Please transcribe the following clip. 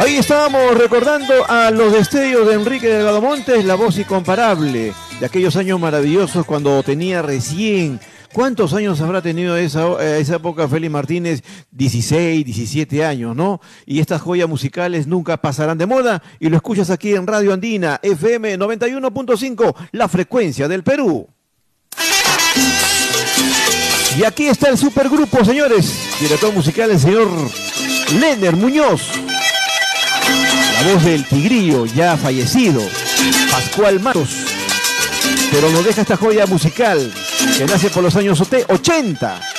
Ahí estábamos recordando a los destellos de Enrique Delgado Montes, la voz incomparable de aquellos años maravillosos cuando tenía recién... ¿Cuántos años habrá tenido esa época Félix Martínez? 16, 17 años, ¿no? Y estas joyas musicales nunca pasarán de moda y lo escuchas aquí en Radio Andina, FM 91.5, la frecuencia del Perú. Y aquí está el supergrupo, señores. Director musical, el señor Lener Muñoz. La voz del Tigrillo, ya fallecido. Pascual Matos. Pero nos deja esta joya musical que nace por los años 80.